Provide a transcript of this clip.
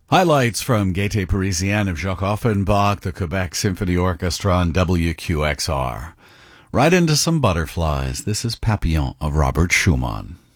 Highlights from Gaieté Parisienne of Jacques Offenbach, the Quebec Symphony Orchestra, on WQXR. Right into some butterflies. This is Papillon of Robert Schumann.